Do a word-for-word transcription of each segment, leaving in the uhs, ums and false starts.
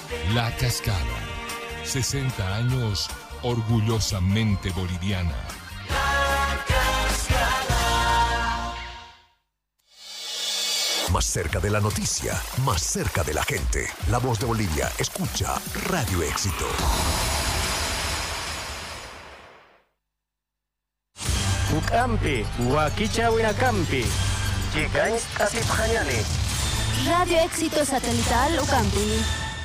La Cascada. sesenta años orgullosamente boliviana. La Cascada. Más cerca de la noticia, más cerca de la gente. La Voz de Bolivia, escucha Radio Éxito. Ucampi, Huaquicha Huinacampi. Chicans Asipjayani. Radio Éxito Satelital Ucampi.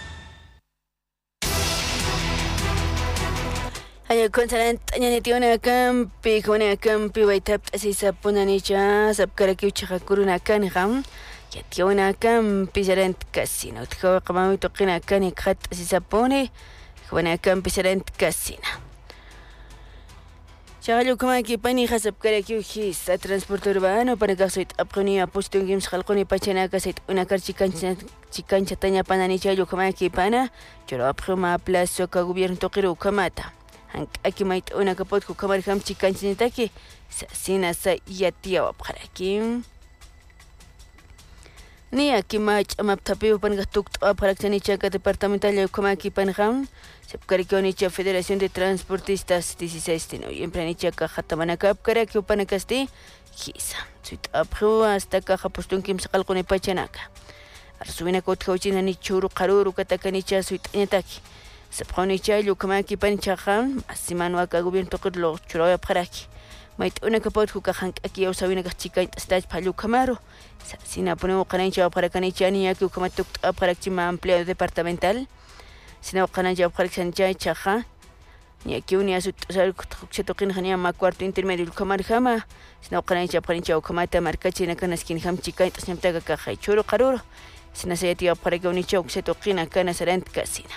Ayo konsalan tanyani tiona kampi kona kampi waitap asisa punanicha sabkaraki uchakakuru kan ham ya tiona kampi sarant kasino tkawa qamawi toqina kan khat asisa pone kona kampi sarant kasina Chagalu kama ki pani sabkaraki uchis transporte urbano para gasoit apqoni apostun gims khalqoni pachana kasit una karchikan chikan chatanya pananicha yo kama ki pana choro apqoma plazo ka gobierno toqiru kamata Aquí me una capot con cámara ham chican chinitaki sina sa yatia wapharaki ni aquí mach amaptapiu pan gatuk apharakani chaka departamental de komaki pan ham sepkarikoni cha Federación de Transportistas dieciséis de noviembre ni chaka hatamanakap karaki upanakasti hisa suit apru hasta caja postun kim saqalqoni pachanaka arsubina kotkauchina ni churu qaruru katakani cha suit netaki Sabqonicha yukamaki panchaqan asimanwaka gobierno toqidlo churaya pharaki mait una kapot hukahan aki usawina kachika stage phalu kamaro sina ponemo qanancha pharakanicha ni yaki ukamatuk apharakchima empleo departamental sina qanancha pharakchancha chaqa ni yaki unia sut sar kuchetoqin khania ma cuarto intermedio kamar khama sina qanancha pharincha ukamata markachina kanaskin hamchika tasnyamtaga kahay churu qaruro sina sayati apharakonicha uksetoqina kana sarant kasina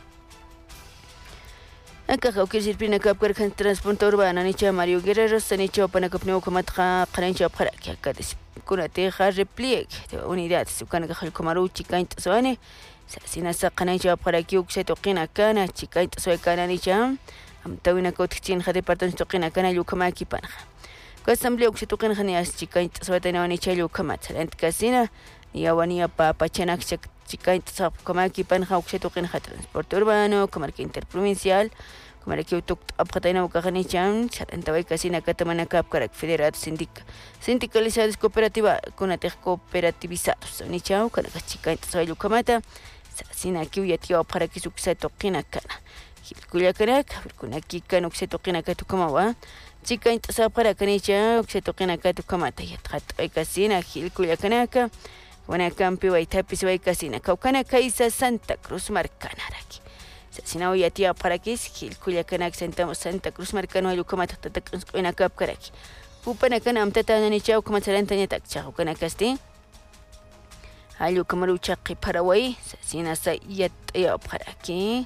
Acá Jaukir Sirpina Capcar can transporte urbana Nicha Mario Guerrero Sanicho Panacopneo Comatra Carancha Parakia Cadis Cunateja repliegue de unidad Sucanaga Comaru Chicaint Soane Sina Sacanancha Parakiuk Setoquina Cana Chicaint Soecana Nicha Amtawina Cotichin Department Toquina Cana Yukamaki Panja Casambleo Xetoquin Hanias Chicaint Soetana Nicha Yukamat Salent Casina Niawania Papa Chanak Chicaint Komaki Panja Xetoquin Transporte Urbano Comarca Interprovincial Comarca Utuk Apatana Ucajanichan Sarantaway Casina Catamana Capcarac Federado Sindica Sindicalizados Cooperativa Conatec Cooperativizados Nichao Canachicaint Soyukamata Sina Kiuyatio para que Suxetoquina Cana Hilculiacanac Kunaki Canuxetoquina Catucamawa Chicaint Sapara Canicha Oxetoquina Catucamata Yatrat Casina Hilculiacanaca Wanacampi Waitapis Waikasina Caucana Caisa Santa Cruz Marcanaraki Sina Yatia Parakis Gil Culiacanac Santa Santa Cruz Marcano Yucamata Tatacana Capcaraki Upanacan Amtatana Nichao Comatarantaniatak Chaucana Casti Ayu Camaruchaki Paraguay Sina Sayatia Paraki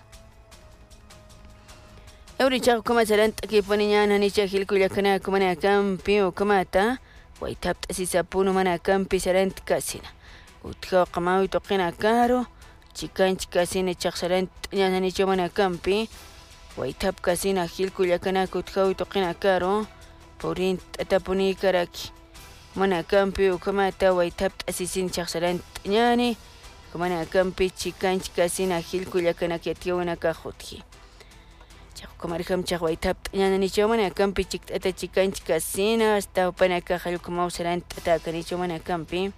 Eurichao Comatarant Kipaniana Nicha Gil Culiacana Comanacampi o Comata Waitapt Asisapuno Manacampi Sarant Casina Utjo Kamau Toquina Caro, Chicanch Casina Chaxarant Yananicho Manacampi, Waitap Casina Gil Culiacana Utjo Toquina Caro, Porint Atapuni Karaki, Manacampi Ukamata Waitap Asisin Chaxarant Yani, Manacampi Chicanch Casina Gil Culiacana Kationa Cajuti. Chacomarham Chahuaitap Yananicho Manacampi Chicata Chicanch Casina, hasta Panaca Jalcomau Sarant Atacanicho Manacampi.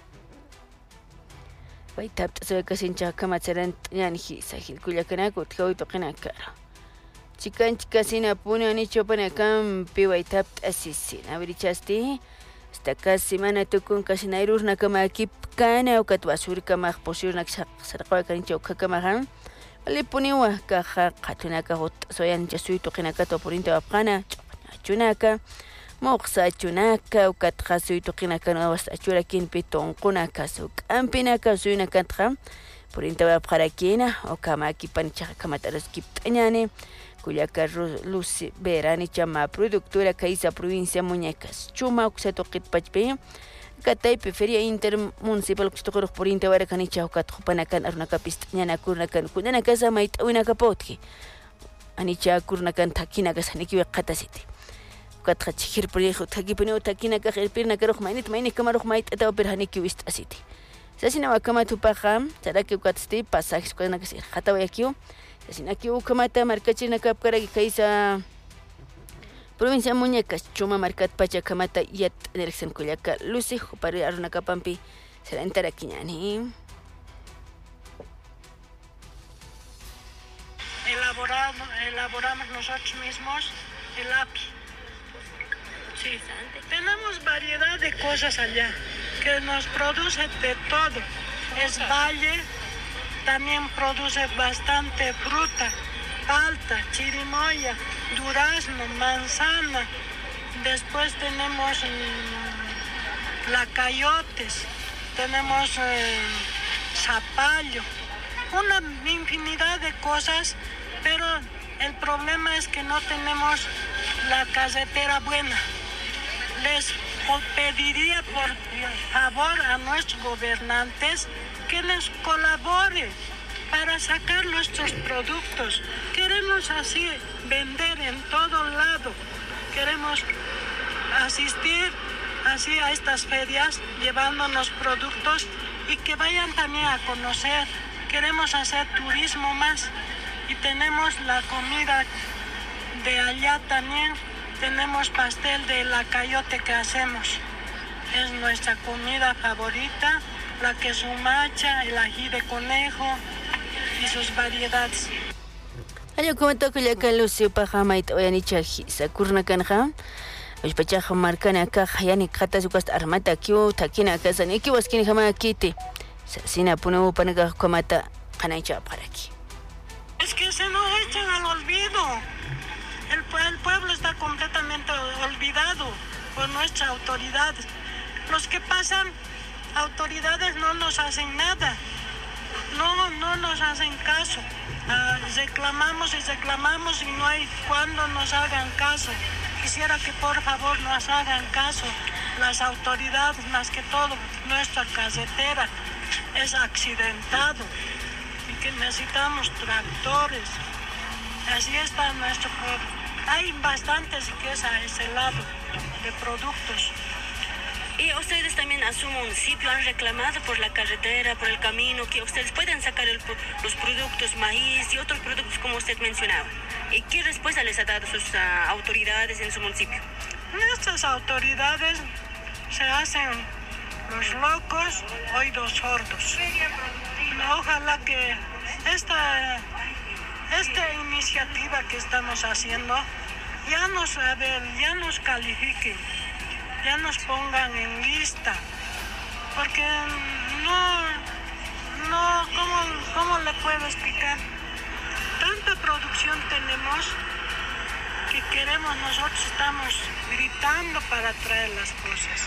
Waitap Soyakasin Chakamatsaran Yanhi Sahil Kuliakanako Tau Tokanakara. Chicanch Casina Puna Nicho Panacampi Waitap Assissin. Averichasti hasta casi mana tukun Casinairus Nakamaki Kana o Katuasur Kamah Posur Naksak Sarquakancho Kakamahan. Alipuniwa Kaha Katunaka Hot Soyan Jasui Tokinakato Purinta Apana Chunaka. Moxa chunaka o katjasui tokinaka no was achurakin piton kunaka suk ampinaka suina katra por intaba parakina o kamaki pancha kamataros kiptañane kuyaka lucy verani chama productora kaisa provincia muñecas chuma uxeto kitpachpe katay feria intermunicipal kustokoros por intaba kanicha o katjopanakan arnaka pistañana kurnakan kunana casa maitawina kapotki anicha kurnakan takina kasaniki qatasiti Kata chihir proyecto taki pino taki na kahir pirna karoh mainit mainit kamaroh mait eta operhani ki wist asiti. Sasina wakama tupaja, saraki ukatsti pasajes cuando que se jata vayakiu. Sasina ki ukamata marcachina kapkara y kaisa provincia Muñecas, chuma marcat pachakamata yat dirección Culiaca, Lucy para aruna kapampi será entera quiñani. Elaboramos, elaboramos nosotros mismos el api. Sí, tenemos variedad de cosas allá que nos produce de todo. Es valle, también produce bastante fruta, palta, chirimoya, durazno, manzana. Después tenemos mmm, lacayotes, tenemos eh, zapallo, una infinidad de cosas, pero el problema es que no tenemos la carretera buena. Les pediría por favor a nuestros gobernantes que les colabore para sacar nuestros productos. Queremos así vender en todo lado. Queremos asistir así a estas ferias llevándonos productos y que vayan también a conocer. Queremos hacer turismo más y tenemos la comida de allá también. Tenemos pastel de lacayote que hacemos. Es nuestra comida favorita, la quesumacha, el ají de conejo y sus variedades. Ayo como toco ya que Lucio pajama y toya ni chaji, sakurna kanja. Oye pachaja marcana acá, ya ni kata su costa armata kiu, takina casa ni kiu askini jama kiti. Sina puno panaga komata kanaicha para aquí. Es que se nos echan al olvido. El, el pueblo está completamente olvidado por nuestras autoridades. Los que pasan, autoridades no nos hacen nada. No, no nos hacen caso. Uh, reclamamos y reclamamos y no hay cuando nos hagan caso. Quisiera que por favor nos hagan caso las autoridades, más que todo nuestra carretera es accidentado y que necesitamos tractores. Así está nuestro pueblo. Hay bastante riqueza a ese lado de productos. Y ustedes también a su municipio han reclamado por la carretera, por el camino, que ustedes puedan sacar el, los productos, maíz y otros productos como usted mencionaba. ¿Y qué respuesta les ha dado sus uh, autoridades en su municipio? Nuestras autoridades se hacen los locos, oídos sordos. Ojalá que esta, esta iniciativa que estamos haciendo ya nos, a ver, ya nos califiquen. Ya nos pongan en lista, porque no, no, ¿cómo, cómo le puedo explicar? Tanta producción tenemos que queremos, nosotros estamos gritando para traer las cosas.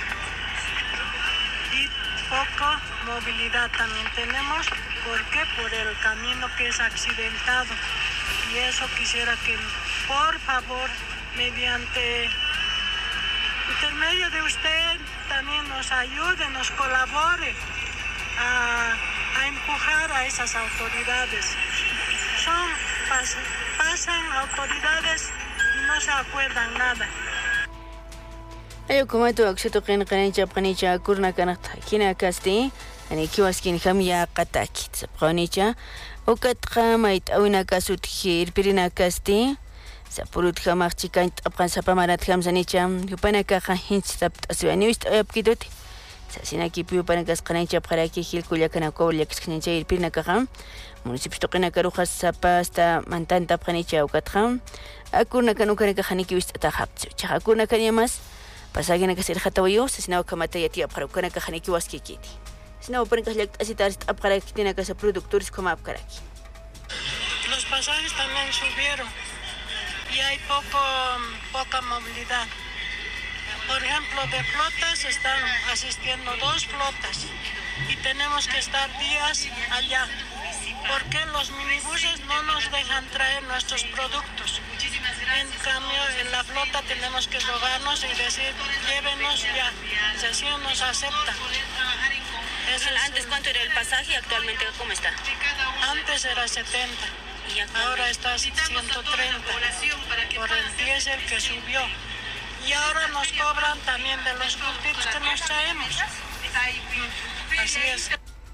Y poca movilidad también tenemos, ¿por qué? Por el camino que es accidentado. Y eso quisiera que, por favor, mediante intermedio de usted también nos ayude, nos colabore a, a empujar a esas autoridades. Son, pas, pasan autoridades y no se acuerdan nada. Ayo como tu acceto que en cancha panicha kurna kanata kina kasti ani kiwaskin hamya qatakit panicha o katqamait awina kasut hir pirina kasti Sapurut jamás chica apkan sapamarat hamzanicha yupanaka hinch tapt aswaniust apkidut sasina kipu panakas qanaicha paraki hil kulyakana kowlyak sknincha irpinaka ham municipio toqina karujas sapasta mantanta panicha ukatham akurna kanukana haniki wist tahapchu chakuna kanyamas pasagina kasir hatawayo sasina kamata yati apkarukana haniki waskikiti sina panakas lyak asitar apkarakitina casa productores como apkaraki. Los pasajes también subieron. Y hay poco, poca movilidad. Por ejemplo, de flotas están asistiendo dos flotas y tenemos que estar días allá porque los minibuses no nos dejan traer nuestros productos. En cambio, en la flota tenemos que rogarnos y decir, llévenos ya, si así nos aceptan. Eso es, ¿antes cuánto era el pasaje y actualmente cómo está? Antes era setenta. Ahora está a ciento treinta por el diésel que subió. Y ahora nos cobran también de los cultivos que nos traemos. Así es.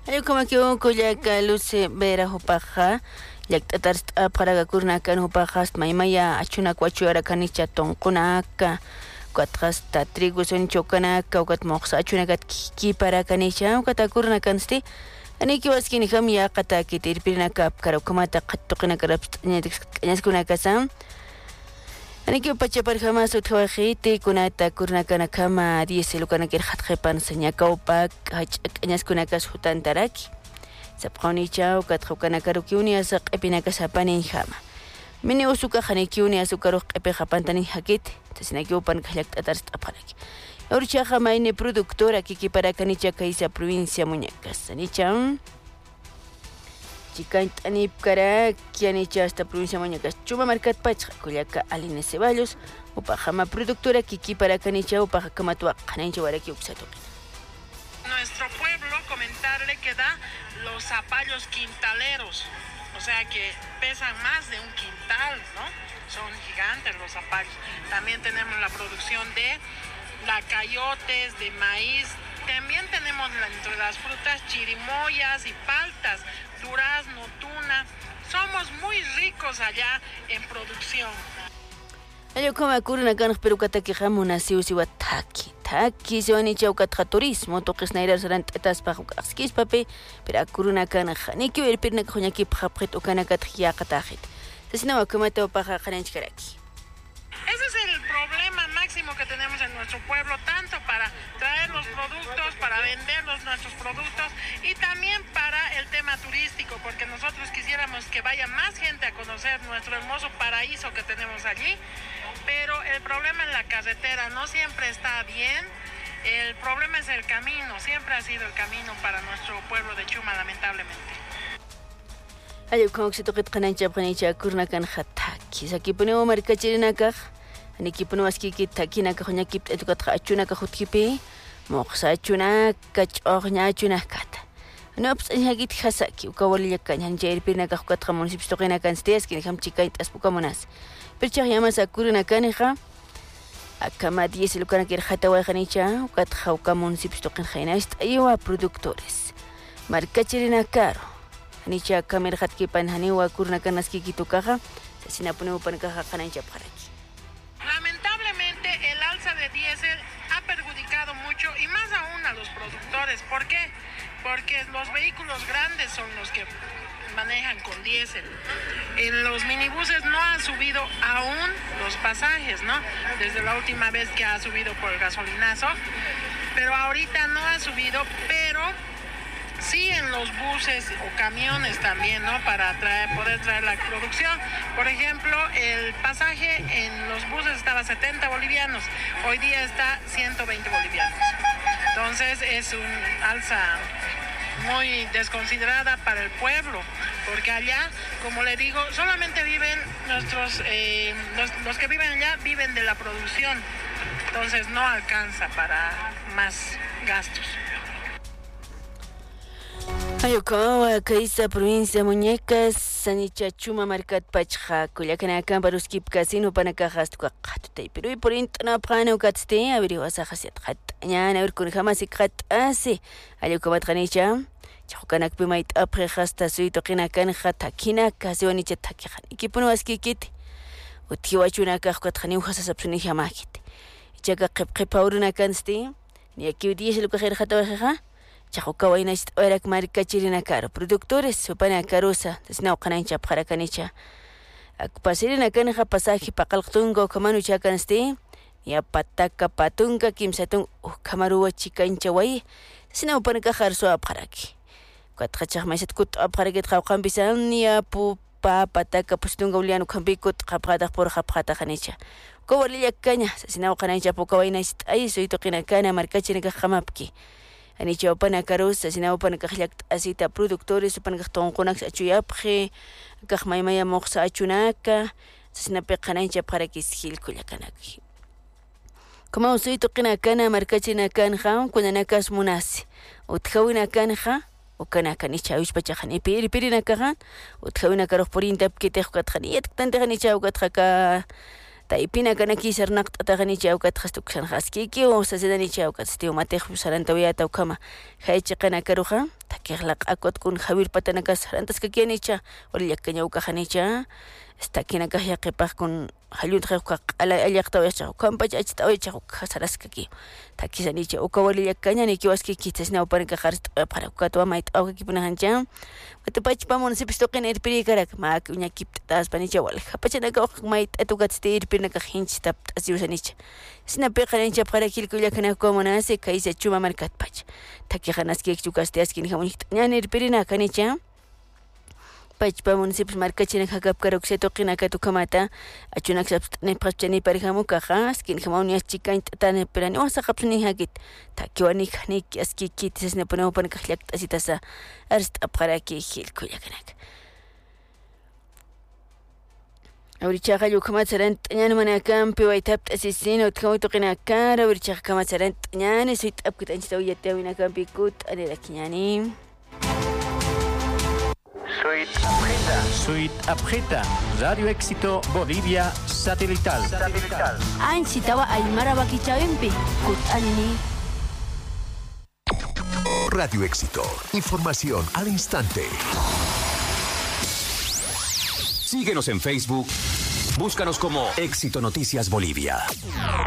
Ayo como que un collaca luce vera hopaja, yak tatar para kurna kan hopaja maimaya achuna cuachu ara canicha tonconaka, cuatras ta trigo son chocanaka, ucat moxa achuna gat ki para canicha, ucata kurna cansti, aniki waskin ham ya kata kitir pirina kap karo komata katokina karap nyas kasam. Aniki pachapar jamás utjawajiti kunata kurnakana kama diesel ukanakir hatjepan señakaupak hachakanyas kunakas hutantaraki. Sapqawnicha ukatjukanakaru kiuni asaq epinakas hapanin jama. Mini usuka janikiuni asukaruq epi hapantanin hakiti. Tasinaki upan kahlaktatarst apalaki. Urchaja maine productora kikiparakanicha kaisa provincia muñecas. Anicha Chicant anip cara kianicha hasta provincia muñecas. Chuma marcat pacha kuliaka Aline Ceballos upajama productora kiki para canicha upaja kamatua kanancha waraki upsatoki. Nuestro pueblo comentarle que da los zapallos quintaleros, o sea que pesan más de un quintal, ¿no? Son gigantes los zapallos. También tenemos la producción de lacayotes, de maíz. También tenemos entre las frutas chirimoyas y paltas, durazno, tuna. Somos muy ricos allá en producción. Ayo como kurna kan perukata ki jamuna siusiwa taki. Taki siwani chaukat turismo toqis nairar saran tetas pa askis pape, pero kurna kan niki ver pirna khoñaki phapret ukanakat khiyaqatahit. Sesina wakamata upaja khananchkaraki. Ese es el problema máximo que tenemos en nuestro pueblo, tanto para traer los productos, para vender los, nuestros productos y también para el tema turístico, porque nosotros quisiéramos que vaya más gente a conocer nuestro hermoso paraíso que tenemos allí, pero el problema en la carretera no siempre está bien. El problema es el camino, siempre ha sido el camino para nuestro pueblo de Chuma, lamentablemente. Ayo como se toque kanancha kanancha kurna kan khataki saki ponemos marcachirina kaj aniki ponemos ki ki takina ka honya ki edukat achuna ka khutkipi moqsa achuna ka chogna achuna kata no pues en hagit khasaki ukawali yakan hanjer pirna ka khat municipio toqina kan stes ki ham chikait aspuka monas percha llama sakurina kanija akama diez lukana kir khata wa khanicha ukat khauka municipio toqin khainast aywa productores marcachirina caro Nicha kamer hatki panhani wa kurna kanaski kitukaja, sesina ponemos pancaja kanancha paraki. Lamentablemente el alza de diésel ha perjudicado mucho y más aún a los productores. ¿Por qué? Porque los vehículos grandes son los que manejan con diésel. En los minibuses no ha subido aún los pasajes, ¿no? Desde la última vez que ha subido por el gasolinazo, pero ahorita no ha subido, pero sí en los buses o camiones también, ¿no? Para traer, poder traer la producción. Por ejemplo, el pasaje en los buses estaba setenta bolivianos, hoy día está ciento veinte bolivianos. Entonces es un alza muy desconsiderada para el pueblo, porque allá, como le digo, solamente viven nuestros, eh, los, los que viven allá viven de la producción, entonces no alcanza para más gastos. Ayokawa kaisa provincia muñecas sanicha chuma marcat pachja kuliakana kambaruskip casino panakajas tuqatutay pero y por intna prana ukatste averiguasa hasiat khat ñana ver kun jamás ikhat ase ayokawa tranicha chahukanak pimait apre hasta suito kina kan khata kina kasiwanicha takhan ikipuno askikit utiwachuna ka khatkhani uhasa sapsuni hamakit ichaga qip qipawruna kanste ni akiudish lo khair khata waxa Chahuka waina orak marcachirina caro productores supana carosa desnau kanancha para canicha akpasirina kanja pasaje paqalqtungo kamanu chakanste ya pataka patunga kimsatun kamaruwa chikancha wai desnau pana kajarso aparaki katqachaq maisat kut aparaki qawqan bisan ya pu pa pataka pustunga ulianu kambikut qapqadaq por qapqata canicha kowaliya kaña desnau kanancha poka waina ay soito qina kana marcachirina qamapki Anicha opana carosa, sina opana kahlakt asita productores, opana kahtonkonak achuyapje, kahmaymaya moxa achunaka, sina peqanancha para kishil kullakanaki. Como usuito qina kana markachina kanja, kunanakas munasi, utkawina kanja, ukanaka nicha ushpachajani piri pirina kajan, utkawina karox porintap kitej katjani, yatkante janicha ukatjaka Taipina kanaki sernak tatagani chaukat hastuksan haskiki o sasedani chaukat stio matej sarantawia taukama haichi kana karuja takihlaq akot kun Javier Patanaka sarantas kakianicha olyakanyauka hanicha está kina kahya qipaq kun halyut qaq ala alyaqtawicha kampach achtawicha hasaraskaki takisanicha ukawaliyakanyani kiwaski kitasna upanka qarst para ukatwa mait awki punahancha watapach pamon sipistoqin irpirikarak mak uñakip tas panicha wal hapachanaka mait atukat stir pirnaka hinchta asiusanicha sinapeqanincha para kilkullakana komonase kaisa chuma markat pach takihanaski chukastiaskin hamunit ñani irpirina kanicha Pachpa municipio marcachina hakapkarok se toqina katukamata achunak sabstne pachani parihamu kaja skin hamaunia chikan tane perani wasa kapsuni hagit takiwani khani aski kitis ne pono pan kahlak tasitasa arst apara ki hil kuyakanak Auricha gayu kamatsaran ñan manakam pe waitap asisin utkaw toqina kara auricha kamatsaran ñan suit apkutanchta uyate winakam pikut adela kiñani Suite Apreta. Suite Apreta. Radio Éxito Bolivia Satelital. Satelital. Anchitawa Aymara Bakichawempi. Kut Anini. Radio Éxito. Información al instante. Síguenos en Facebook. Búscanos como Éxito Noticias Bolivia.